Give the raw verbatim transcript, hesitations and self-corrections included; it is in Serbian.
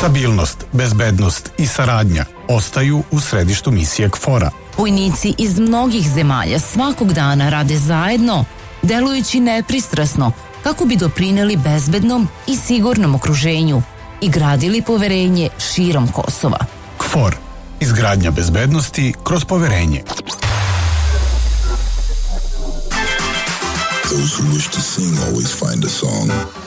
Stabilnost, bezbednost i saradnja ostaju u središtu misije K F O R-a. Vojnici iz mnogih zemalja svakog dana rade zajedno, delujući nepristrasno kako bi doprineli bezbednom i sigurnom okruženju i gradili poverenje širom Kosova. K F O R. Izgradnja bezbednosti kroz poverenje. Those who wish to sing always find a song.